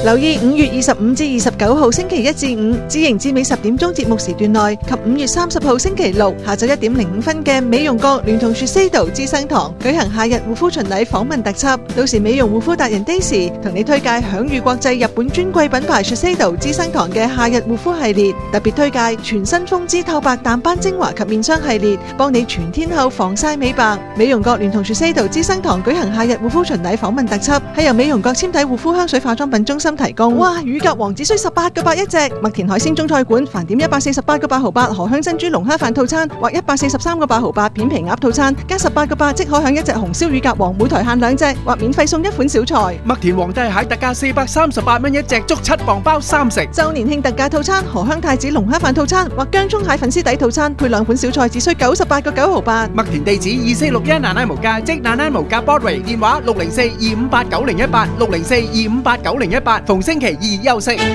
留意5月25至29號星期一至五至營至美10點鐘節目時段內及5月30號星期六下晝1點05分嘅美容閣聯同 Shiseido 資生堂舉行夏日護膚巡禮訪問特輯，到時美容護膚達人 Daisy 同你推介享譽國際日本專櫃品牌 Shiseido 資生堂嘅夏日護膚系列，特別推介全新風姿透白淡斑精華及面霜系列，幫你全天候防曬美白。美容閣聯同 Shiseido 資生堂舉行夏日護膚巡禮訪問特輯，係由美容閣纖體護膚香水化妝品中心提供。哇！乳鴿王只需18個8一隻，麥田海鮮中菜館飯點148個8毫8，荷香珍珠龍蝦飯套餐或143個8毫8，片皮鴨套餐加18個8即可享一隻紅燒乳鴿王，每台限2隻，或免費送一款小菜。 麥田皇帝蟹特價438蚊一隻，足7磅包3食。 周年慶特價套餐荷香太子龍蝦飯套餐或薑葱蟹粉絲底套餐，配2款小菜只需98個9毫8。 麥田地址2461奶奶無價，即奶奶無價 Broadway， 電話604-258-9018 604-258-9018，逢星期2休息。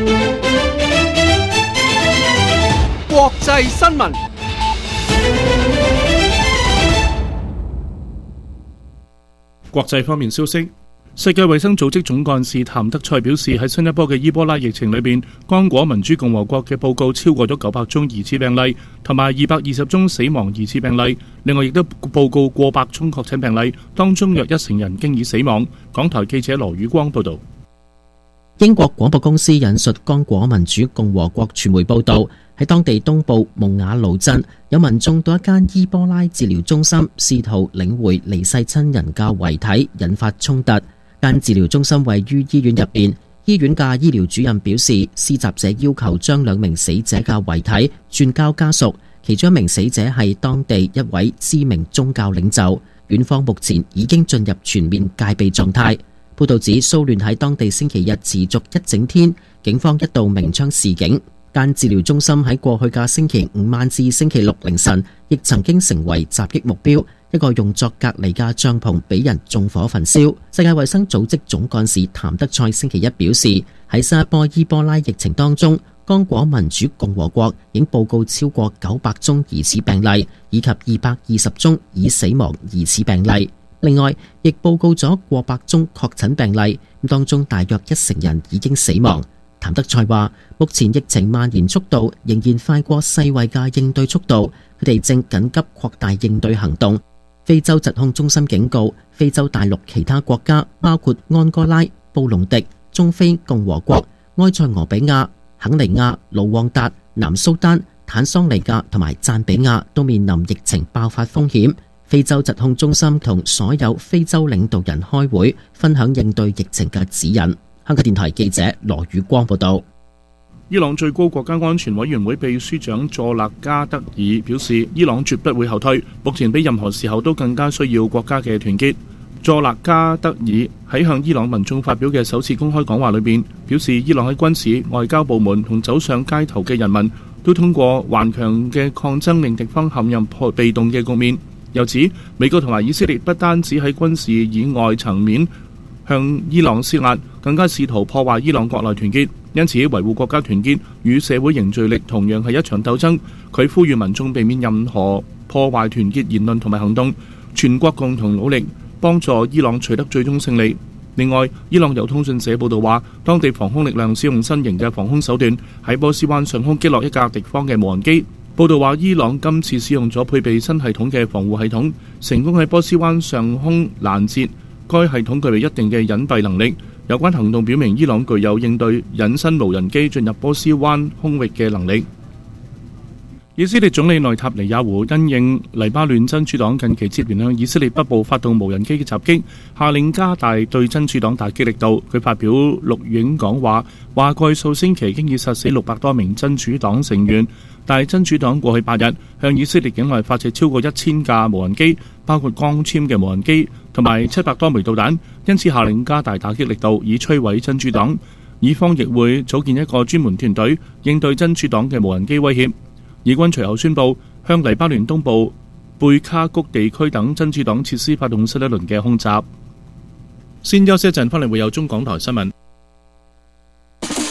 國際新聞。 國際方面消息，世界衛生組織總幹事譚德塞表示，喺新一波嘅伊波拉疫情裏邊，剛果民主共和國嘅報告超過咗900宗疑似病例，同埋220宗死亡疑似病例。另外亦都報告過百宗確診病例，當中約1成人經已死亡。港台記者羅宇光報道。 英國廣播公司引述剛果民主共和國傳媒報道，喺當地東部蒙瓦盧鎮，有民眾到一間伊波拉治療中心，試圖領回離世親人嘅遺體，引發衝突。間治療中心位於醫院入邊，醫院嘅醫療主任表示，施襲者要求將2名死者嘅遺體轉交家屬，其中1名死者係當地一位知名宗教領袖。院方目前已經進入全面戒備狀態。報道指騷亂喺當地星期日持續一整天，警方一度鳴槍示警。間治療中心喺過去嘅星期5晚至星期6凌晨，亦曾經成為襲擊目標。一個用作隔離嘅帳篷俾人縱火焚燒。世界衛生組織總幹事譚德塞星期一表示，喺新一波伊波拉疫情當中，剛果民主共和國已經報告超過900宗疑似病例，以及220宗已死亡疑似病例。另外，亦報告咗過百宗確診病例，當中大約1成人已經死亡。譚德塞話，目前疫情蔓延速度仍然快過世衛嘅應對速度，佢哋正緊急擴大應對行動。非洲疾控中心警告，非洲大陸其他國家包括安哥拉、布隆迪、中非共和國、埃塞俄比亞、肯尼亞、盧旺達、南蘇丹、坦桑尼亞同埋贊比亞都面臨疫情爆發風險。非洲疾控中心同所有非洲領導人開會，分享應對疫情嘅指引。香港電台記者羅宇光報道。 伊朗最高國家安全委員會秘書長佐勒加德爾表示，伊朗絕不會後退，目前比任何時候都更加需要國家嘅團結。佐勒加德爾喺向伊朗民眾發表嘅首次公開講話裏邊表示，伊朗喺軍事、外交部門同走上街頭嘅人民都通過頑強嘅抗爭令敵方陷入被動嘅局面。又指美國同埋以色列不單止喺軍事以外層面向伊朗施壓，更加試圖破壞伊朗國內團結，因此維護國家團結與社會凝聚力同樣係一場鬥爭。佢呼籲民眾避免任何破壞團結言論同埋行動，全國共同努力幫助伊朗取得最終勝利。另外，伊朗有通訊社報道話，當地防空力量使用新型嘅防空手段，喺波斯灣上空擊落一架敵方嘅無人機。報道話，伊朗今次使用咗配備新系統嘅防護系統，成功喺波斯灣上空攔截。該系統具備一定嘅隱蔽能力。有關行動表明，伊朗具有應對隱身無人機進入波斯灣空域嘅能力。以色列總理內塔尼亞胡因應黎巴嫩真主黨近期接連向以色列北部發動無人機嘅襲擊，下令加大對真主黨打擊力度。佢發表錄影講話，話過去數星期經已殺死600多名真主黨成員，但係真主黨過去8日向以色列境內發射超過1000架無人機，包括光纖嘅無人機同埋700多枚導彈，因此下令加大打擊力度，以摧毀真主黨。以方亦會組建一個專門團隊應對真主黨嘅無人機威脅。以軍隨後宣布向黎巴嫩東部貝卡谷地區等真主黨設施發動新一輪嘅空襲。先休息一陣，翻嚟會有中港台新聞。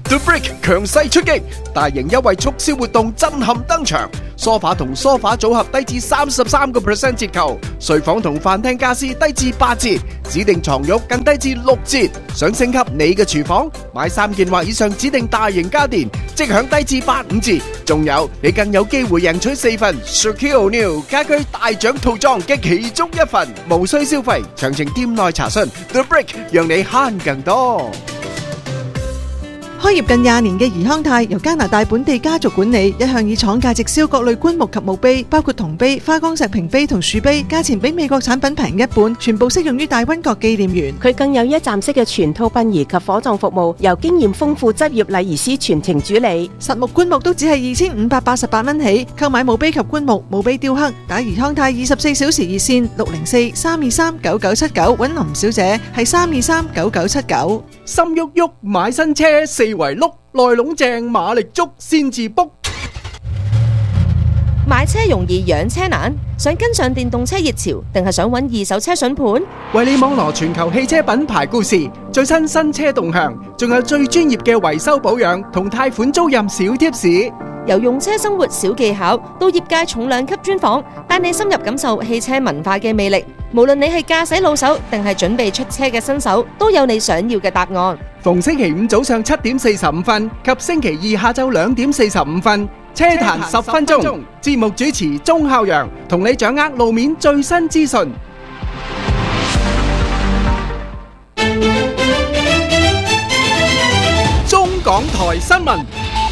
The Brick 強勢出擊，大型優惠促銷活動震撼登場。梳化同梳化組合低至33% 折扣，睡房同飯廳家私低至8折，指定床褥更低至6折。想升級你嘅廚房，買3件或以上指定大型家電，即享低至85折。仲有，你更有機會贏取4份 Shaquille O'Neal 家居大獎套裝嘅其中一份，無需消費。詳情店內查詢。The Brick 讓你慳更多。 開業近20年嘅怡康泰由加拿大本地家族管理，一向以廠價直銷各類棺木及墓碑，包括銅碑、花崗石屏碑同樹碑，價錢比美國產品平一半，全部適用於大溫國紀念園。 佢更有一站式嘅全套殯儀及火葬服務，由經驗豐富執業禮儀師全程主理。 實木棺木都只係2588蚊起，購買墓碑及棺木、墓碑雕刻，打怡康泰24小時熱線604-323-9979揾林小姐，係323-9979。 心喐喐買新車，四圍碌，內籠正馬力足先至 book。 買車容易養車難，想跟上電動車熱潮，定係想揾二手車筍盤？ 為你網羅全球汽車品牌故事，最新車動向，仲有最專業嘅維修保養同貸款租賃小貼士。 由用車生活小技巧到業界重量級專訪，帶你深入感受汽車文化嘅魅力。無論你係駕駛老手定係準備出車嘅新手，都有你想要嘅答案。 逢星期五早上7點45分及星期二下晝2點45分，車壇10分鐘。節目主持鐘孝陽同你掌握路面最新資訊。中港台新聞。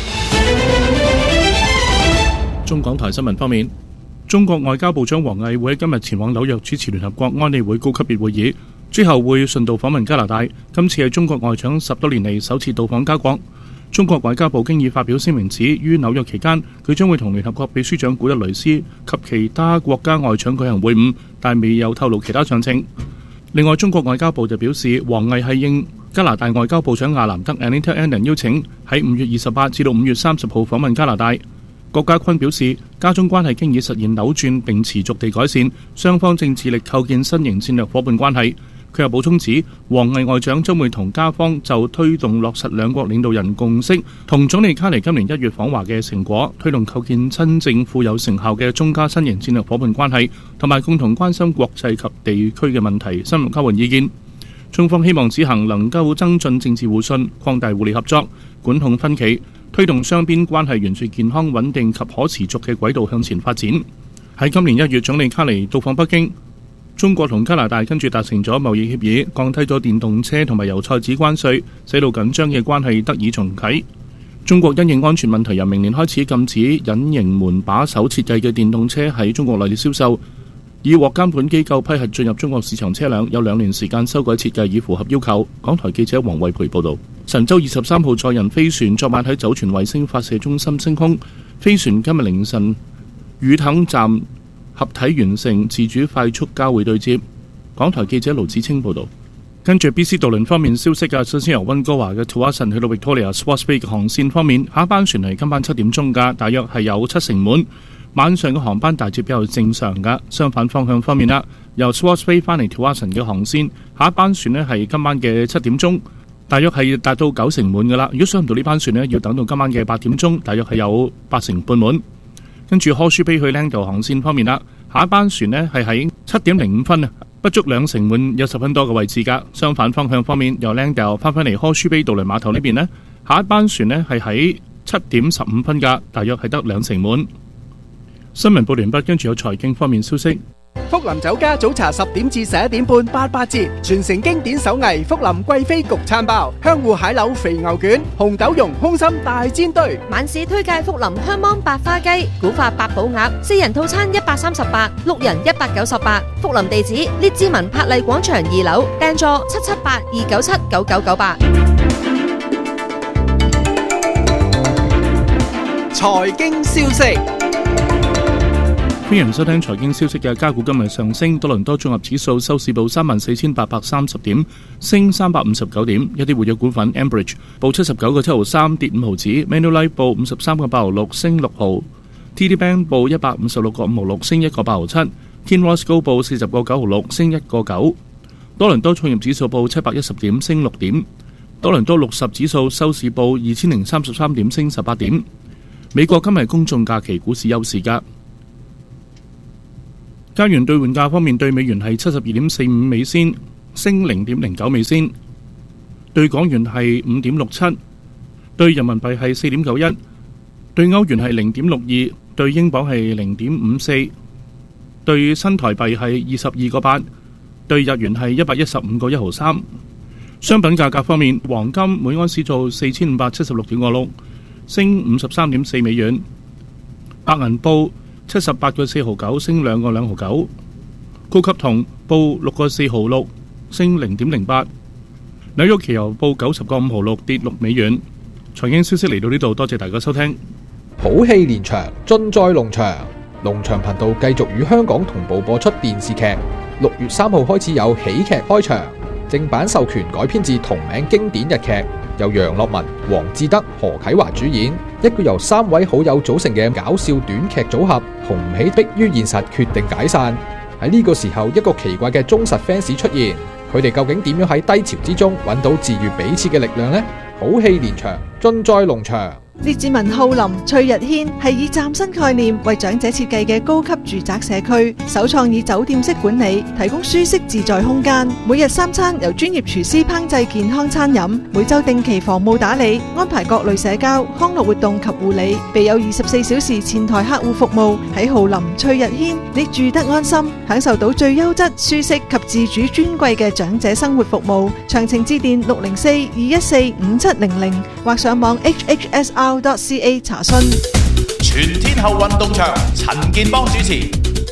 中港台新聞方面，中國外交部長王毅會喺今日前往紐約主持聯合國安理會高級別會議，之後會順道訪問加拿大。今次係中國外長10多年嚟首次到訪加國。中國外交部經已發表聲明指，於紐約期間，佢將會同聯合國秘書長古特雷斯及其他國家外長舉行會晤，但未有透露其他詳情。另外，中國外交部就表示，王毅係應加拿大外交部長亞南德 Anita Anand 邀請，喺5月28至到5月30號訪問加拿大。郭家坤表示，加中關係經已實現扭轉並持續地改善，雙方正致力構建新型戰略夥伴關係。佢又補充指，王毅外長將會同加方就推動落實兩國領導人共識，同總理卡尼今年1月訪華嘅成果，推動構建真正富有成效嘅中加新型戰略夥伴關係，同埋共同關心國際及地區嘅問題，深入交換意見。中方希望此行能夠增進政治互信，擴大互利合作，管控分歧，推動雙邊關係沿住健康穩定及可持續嘅軌道向前發展。喺今年1月，總理卡尼到訪北京，中國同加拿大跟住達成咗貿易協議，降低咗電動車同埋油菜紙關稅，使到緊張嘅關係得以重啟。中國因應安全問題，由明年開始禁止隱形門把手設計嘅電動車喺中國內地銷售。已獲監管機構批核進入中國市場車輛有2年時間修改設計以符合要求。港台記者黃慧培報道。神舟23號載人飛船昨晚喺酒泉衛星發射中心升空，飛船今日凌晨與太空站合體完成自主快速交會對接。港台記者盧子清報道。跟住 BC 渡輪方面消息嘅，首先由溫哥華嘅 Tsawwassen 去到 Victoria Swartz Bay 嘅航線方面，下一班船係今晚7點鐘㗎，大約係有7成滿。晚上嘅航班大致比較正常㗎。相反方向方面啦，由 Swartz Bay 翻嚟 Tsawwassen 嘅航線，下一班船呢係今晚嘅7點鐘，大約係達到9成滿㗎啦。如果上唔到呢班船呢，要等到今晚嘅8點鐘，大約係有8成半滿。跟住 Horseshoe Bay 去 Langdale 航線方面啦，下一班船呢係喺7點05分啊，不足2成滿，有10分多嘅位置㗎。相反方向方面，由 Langdale 翻嚟 Horseshoe Bay 渡輪碼頭呢邊呢，下一班船呢係喺7點15分㗎，大約係得2成滿。新聞報完畢，跟住有財經方面消息。 福林酒家早茶10點至11點半88折，傳承經典手藝福林貴妃焗餐包、香芋蟹柳肥牛卷、紅豆蓉空心大煎堆。 晚市推介福林香芒白花雞、古法八寶鴨，4人套餐138， 6人198。福林地址：列治文柏麗廣場2樓，訂座778-297-9998。 財經消息。 歡迎收聽財經消息嘅加股今日上升，多倫多綜合指數收市報34,830點，升359點。一啲活躍股份 Ambridge 報79個7毫3，跌5毫子。Manulife 報53個8毫6，升6毫。TD Bank 報156個5毫6，升1個8毫7。Kinross Gold 報40個9毫6，升1個9。多倫多創業指數報710點，升6點。 多倫多60指數收市報2033點，升18點。美國今日公眾假期，股市休市㗎。加元兌換價方面，對美元係72.45美仙，升0.09美仙；對港元係5.67，對人民幣係4.91，對歐元係0.62，對英鎊係0.54，對新台幣係22個8，對日元係115個1毫3。商品價格方面，黃金每盎司做4576.6，升53.4美元；白銀報78個4毫9，升2個2毫9；高級銅報6個4毫6，升0.08；紐約期油報90個5毫6，跌6美元。財經消息嚟到呢度，多謝大家收聽。 好戲連場，盡在龍翔。龍翔頻道繼續與香港同步播出電視劇。6月3號開始有喜劇開場，正版授權改編自同名經典日劇，由楊樂文、黃志德、何啟華主演，一個由3位好友組成嘅搞笑短劇組合，紅唔起迫於現實決定解散。喺呢個時候，一個奇怪嘅忠實 fans 出現，佢哋究竟點樣喺低潮之中揾到治愈彼此嘅力量呢？好戲連場，盡在龍翔。 列治文浩林翠日軒係以嶄新概念為長者設計嘅高級住宅社區，首創以酒店式管理，提供舒適自在空間。每日3餐由專業廚師烹製健康餐飲，每週定期房務打理，安排各類社交、康樂活動及護理，備有24小時前台客戶服務。喺浩林翠日軒，你住得安心，享受到最優質、舒適及自主尊貴嘅長者生活服務。詳情致電604-214-5700或上網 hhsr.ca 查詢。 全天候運動場，陳健邦主持。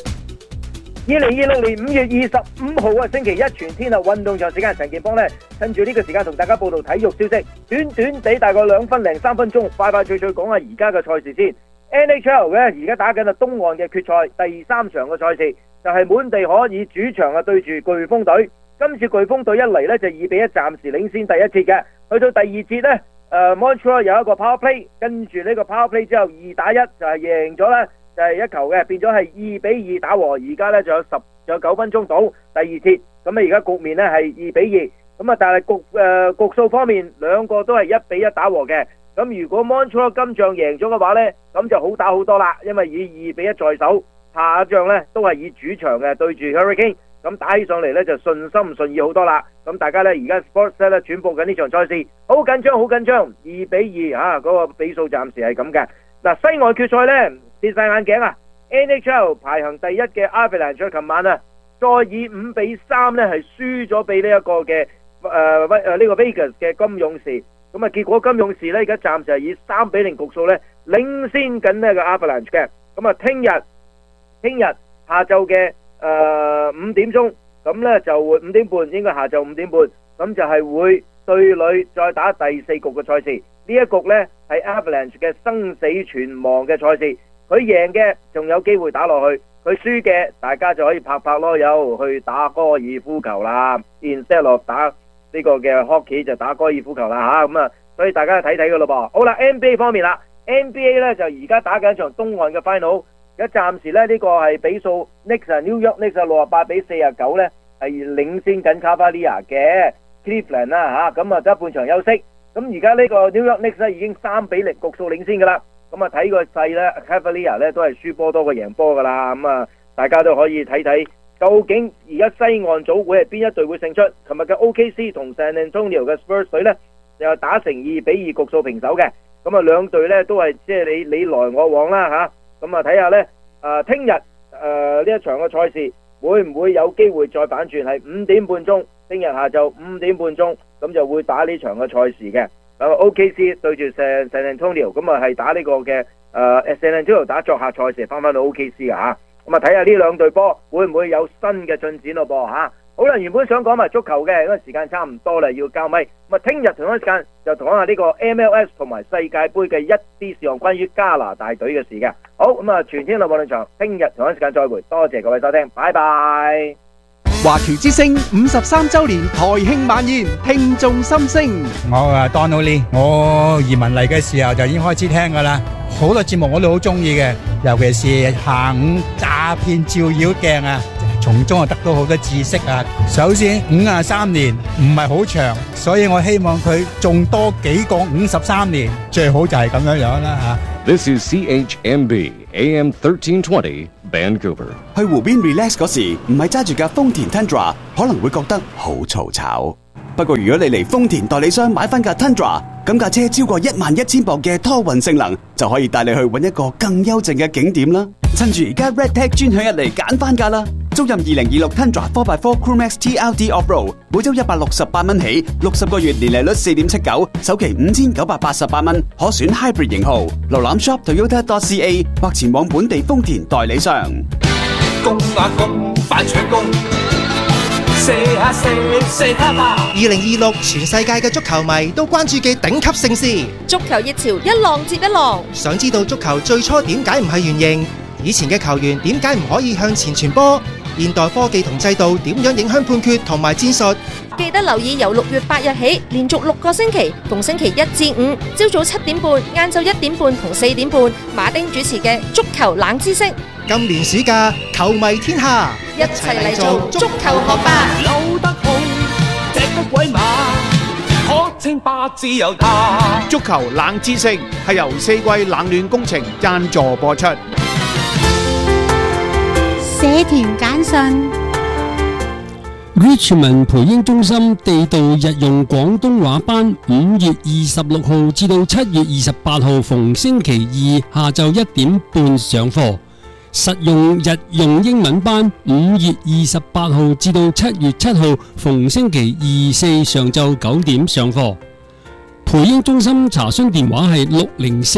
2026年5月25號啊，星期一全天候運動場時間，陳健邦呢趁住呢個時間同大家報道體育消息，短短地大概2分零3分鐘，快脆講下而家嘅賽事先。NHL 嘅而家打緊啊東岸嘅決賽第3場嘅賽事，就係滿地可以主場啊對住颶風隊。今次颶風隊一嚟呢就2-1暫時領先第一節嘅，去到第二節呢。Montreal 有一個 power play， 跟住呢個 power play 之後2打1就係贏咗呢，就係1球嘅，變咗係2-2打和。而家呢仲有9分鐘到第二節，咁啊而家局面呢係2-2，咁啊但係局數方面兩個都係1-1打和嘅。咁如果 Montreal 今仗贏咗嘅話呢，咁就好打好多啦，因為以2-1在手，下一仗呢都係以主場嘅對住 Hurricane。咁打起上嚟咧就順心順意好多啦。咁大家咧而家 Sports 咧轉播緊呢場賽事，好緊張2-2嗰個比數暫時係咁嘅。嗱，西岸決賽咧跌晒眼鏡啊 ！NHL 排行第一嘅 Avalanche 琴晚啊，再以5-3咧係輸咗俾呢一個嘅呢個 Vegas 嘅金勇士。咁啊結果金勇士咧而家暫時係以3-0局數咧領先緊呢個 Avalanche 嘅。咁啊聽日下晝嘅5點鐘，咁呢就會5點半，應該下晝5點半，咁就係會對壘再打第4局嘅賽事。呢一局呢係 Avalanche 嘅生死存亡嘅賽事，佢贏嘅仲有機會打落去，佢輸嘅大家就可以拍囉柚去打高爾夫球啦。instead of 打呢個嘅 hockey 就打高爾夫球啦吓，咁啊，所以大家睇睇噶咯噃。好啦 ，NBA 方面啦 ，NBA 呢就而家打緊一場東岸嘅 final。而家暫時咧呢個係比數 New York Knicks 68-49咧係領先緊 Cavalier 嘅 Cleveland 啦嚇，咁啊得半場休息。咁而家呢個 New York Knicks 咧已經3-0局數領先噶啦。咁啊睇個勢咧 Cavalier 咧都係輸波多過贏波噶啦。咁啊大家都可以睇睇究竟而家西岸組會係邊一隊會勝出。琴日嘅 OKC 同 San Antonio 嘅 Spurs 隊咧又打成2-2局數平手嘅。咁啊兩隊咧都係即係你來我往啦嚇。咁啊睇下呢，聽日呢一場嘅賽事會唔會有機會再反轉？係5點半鐘，聽日下晝5點半鐘，咁就會打呢場嘅賽事嘅。OKC 對住 San Antonio， 咁啊係打呢個嘅San Antonio 打作客賽事，翻到 OKC 嘅嚇。咁啊睇下呢兩隊波會唔會有新嘅進展咯噃嚇。好啦，原本想講埋足球嘅，因為時間差唔多啦，要交咪。咁啊，聽日同一時間就講下呢個 MLS 同埋世界盃嘅一啲事項，關於加拿大隊嘅事嘅。好，咁啊，全天候運動場，聽日同一時間再會。多謝各位收聽，拜拜。 華僑之聲53週年台慶晚宴，聽眾心聲。 我Donald Lee， 我移民嚟嘅時候就已經開始聽噶啦，好多節目我都好中意嘅，尤其是下午詐騙照妖鏡啊。 從中啊得到好多知識啊。首先53年唔係好長，所以我希望佢仲多幾個53年，最好就係咁樣樣啦嚇。 This is CHMB AM 1320 Vancouver。 去湖邊 relax 嗰時，唔係揸住架豐田 Tundra， 可能會覺得好嘈吵。不過如果你嚟豐田代理商買翻架 Tundra， 咁架車超過11000磅嘅拖運性能，就可以帶你去搵一個更幽靜嘅景點啦。趁住而家 RedTag 專享日嚟揀翻架啦！租任2026 Tundra 4x4 Crewmax TLD Off-Road， 每周168蚊起，60個月年利率 4.79%， 首期5988蚊，可選 Hybrid 型號。瀏覽 shop toyota.ca 或前往本地豐田代理商。 工啊工，快搶工！2026全世界嘅足球迷都關注嘅頂級盛事， 足球熱潮一浪接一浪。 想知道足球最初點解唔係圓形？以前嘅球員點解唔可以向前傳波？現代科技同制度點樣影響判決同埋戰術？ 記得留意由6月8日起，連續6個星期，逢星期1至5，朝早7點半、晏晝1點半同4點半，馬丁主持嘅足球冷知識。 今年暑假，球迷天下， 一齊嚟做足球學霸。 扭得好，隻得鬼馬，可稱霸自由他。 足球冷知識係由4季冷暖工程贊助播出。 社團簡訊 Richmond 培英中心地道日用廣東話班5月26號至到7月28號逢星期二下晝1點半上課，實用日用英文班5月28號至到7月7號逢星期二4上晝9點上課。培英中心查詢電話係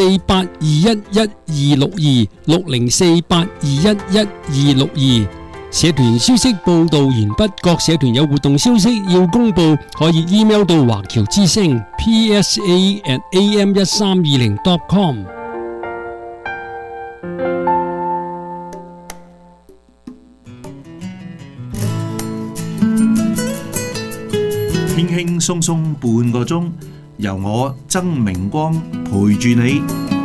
6048211262，6048211262。社團消息報道完畢，各社團有活動消息要公佈，可以 email 到華僑之聲 psa@am1320.com。 輕輕鬆鬆半個鐘，由我曾明光陪住你。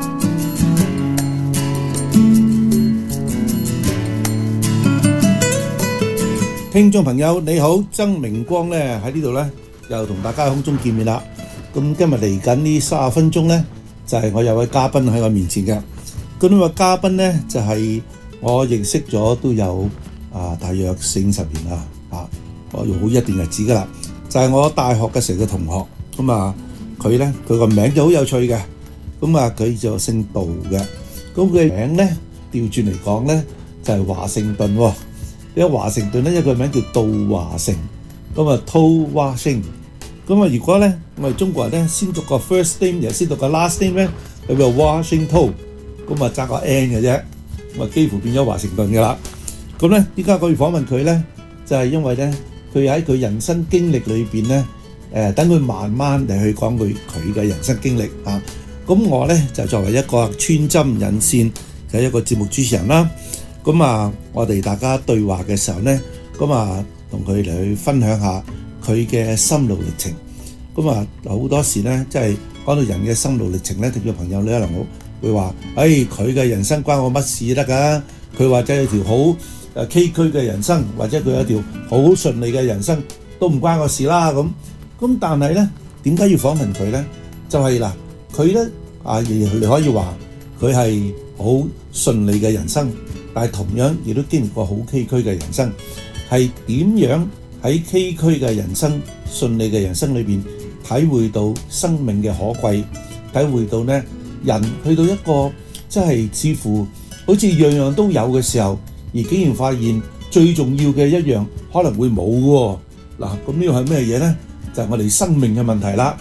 聽眾朋友你好，曾明光咧喺呢度咧，又同大家空中見面啦。咁今日嚟緊呢30分鐘咧，就係我有位嘉賓喺我面前嘅。咁呢位嘉賓咧就係我認識咗都有大約40年啦，我用好一段日子噶啦。就係我大學嘅時候嘅同學。咁佢咧佢個名就好有趣嘅。咁佢就姓杜嘅。咁佢名咧調轉嚟講咧就係華盛頓喎。因為華盛頓咧，一個名叫杜華成，杜華成。如果咧我哋中國人咧先讀個 first name， 又先讀個 last name 咧，佢就 Washington， 揸個 N 嘅啫，幾乎變咗華盛頓嘅啦。咁咧點解可以訪問佢咧？就係因為咧佢喺佢人生經歷裏邊咧，等佢慢慢嚟去講佢嘅人生經歷啊。咁我咧就作為一個穿針引線嘅一個節目主持人啦。我哋大家對話嘅時候呢，同佢嚟去分享下佢嘅心路歷程。好多時呢，即係講到人嘅心路歷程呢，聽眾朋友你可能會話，佢嘅人生關我乜事得㗎？佢或者有條好崎嶇嘅人生，或者佢有條好順利嘅人生，都唔關我事啦。咁但係呢，點解要訪問佢呢？就係嗱，佢呢你可以話佢係好順利嘅人生。但係同樣亦都經歷過好崎嶇嘅人生，係點樣喺崎嶇嘅人生、順利嘅人生裏邊體會到生命嘅可貴，體會到呢人去到一個即係似乎好似樣樣都有嘅時候，而竟然發現最重要嘅一樣可能會冇喎。嗱，咁呢個係咩嘢呢？就係我哋生命嘅問題啦。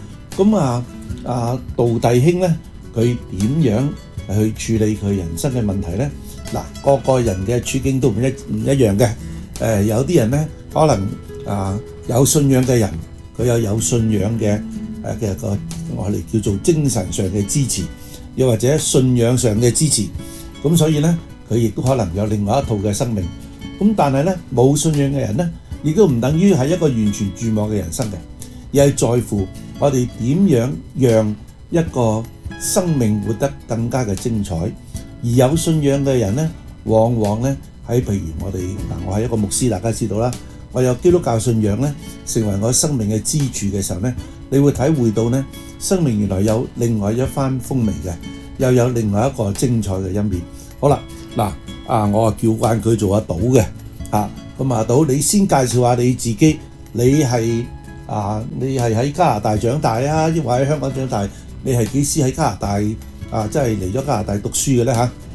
杜弟兄呢，佢點樣去處理佢人生嘅問題呢？個個人嘅處境都唔一樣嘅。有啲人呢，可能有信仰嘅人，佢有信仰嘅個我哋叫做精神上嘅支持，又或者信仰上嘅支持。咁所以呢，佢亦都可能有另外一套嘅生命。咁但係呢，冇信仰嘅人呢，亦都唔等於係一個完全絕望嘅人生嘅，而係在乎我哋點樣讓一個生命活得更加嘅精彩。而有信仰嘅人呢，往往呢喺譬如我係一個牧師，大家知道啦，我有基督教信仰咧，成為我生命嘅支柱嘅時候咧，你會體會到咧，生命原來有另外一番風味嘅，又有另外一個精彩嘅一面。好啦，我叫慣佢做阿賭嘅，咁阿賭，你先介紹下你自己，你係喺加拿大長大啊，抑或喺香港長大？你係幾時喺加拿大即係嚟咗加拿大讀書嘅咧嚇？